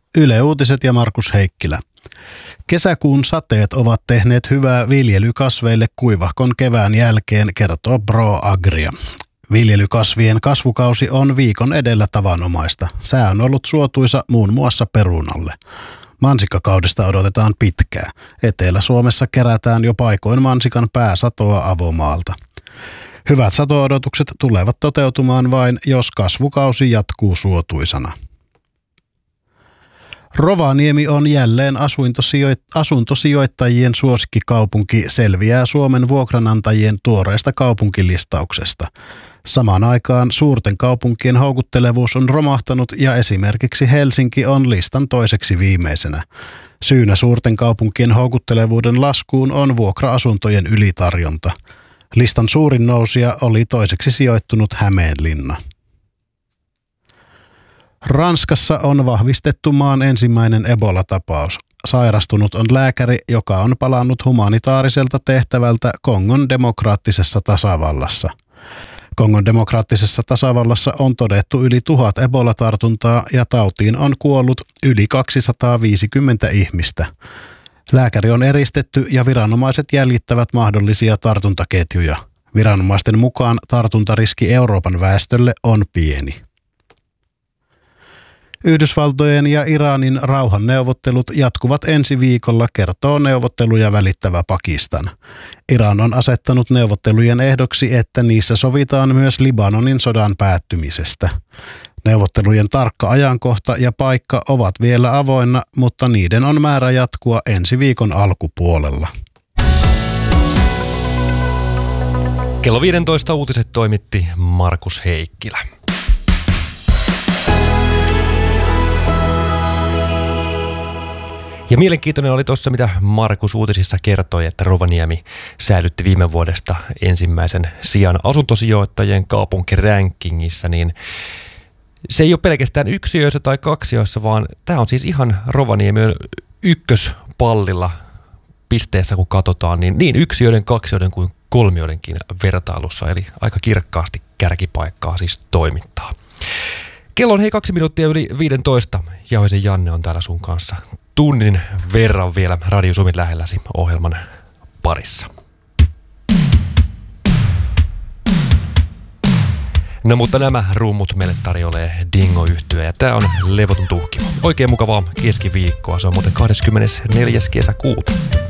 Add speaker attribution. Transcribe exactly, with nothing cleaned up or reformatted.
Speaker 1: Yle Uutiset ja Markus Heikkilä. Kesäkuun sateet ovat tehneet hyvää viljelykasveille kuivahkon kevään jälkeen, kertoo ProAgria. Viljelykasvien kasvukausi on viikon edellä tavanomaista. Sää on ollut suotuisa muun muassa perunalle. Mansikkakaudesta odotetaan pitkää. Etelä-Suomessa kerätään jo paikoin mansikan pääsatoa avomaalta. Hyvät sato-odotukset tulevat toteutumaan vain, jos kasvukausi jatkuu suotuisana. Rovaniemi on jälleen asuntosijoittajien suosikkikaupunki, selviää Suomen vuokranantajien tuoreesta kaupunkilistauksesta. Samaan aikaan suurten kaupunkien houkuttelevuus on romahtanut ja esimerkiksi Helsinki on listan toiseksi viimeisenä. Syynä suurten kaupunkien houkuttelevuuden laskuun on vuokra-asuntojen ylitarjonta. Listan suurin nousija oli toiseksi sijoittunut Hämeenlinna. Ranskassa on vahvistettu maan ensimmäinen Ebola-tapaus. Sairastunut on lääkäri, joka on palannut humanitaariselta tehtävältä Kongon demokraattisessa tasavallassa. Kongon demokraattisessa tasavallassa on todettu yli tuhat Ebola-tartuntaa ja tautiin on kuollut yli kaksisataaviisikymmentä ihmistä. Lääkäri on eristetty ja viranomaiset jäljittävät mahdollisia tartuntaketjuja. Viranomaisten mukaan tartuntariski Euroopan väestölle on pieni. Yhdysvaltojen ja Iranin rauhanneuvottelut jatkuvat ensi viikolla, kertoo neuvotteluja välittävä Pakistan. Iran on asettanut neuvottelujen ehdoksi, että niissä sovitaan myös Libanonin sodan päättymisestä. Neuvottelujen tarkka ajankohta ja paikka ovat vielä avoinna, mutta niiden on määrä jatkua ensi viikon alkupuolella.
Speaker 2: Kello viisitoista uutiset toimitti Markus Heikkilä. Ja mielenkiintoinen oli tuossa, mitä Markus uutisissa kertoi, että Rovaniemi säilytti viime vuodesta ensimmäisen sijan asuntosijoittajien kaupunkirankingissa, niin se ei ole pelkästään yksiöissä tai kaksiöissä, vaan tämä on siis ihan Rovaniemi ykköspallilla pisteessä, kun katsotaan, niin, niin yksiöiden, kaksioiden kuin kolmioidenkin vertailussa, eli aika kirkkaasti kärkipaikkaa siis toimittaa. Kello on hei kaksi minuuttia yli viisitoista. Jauhisen Janne on täällä sun kanssa tunnin verran vielä Radio Suomen lähelläsi ohjelman parissa. No mutta nämä rummut meille tarjoilee Dingo-yhtye ja tää on Levoton tuhkimo. Oikein mukavaa keskiviikkoa, se on muuten kahdeskymmenesneljäs kesäkuuta.